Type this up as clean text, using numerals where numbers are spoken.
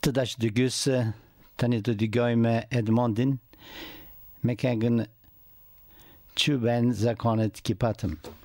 të dash dëgjysë, tani të dëgjojmë Edmondin me këngën që ben zakonet ki patëm.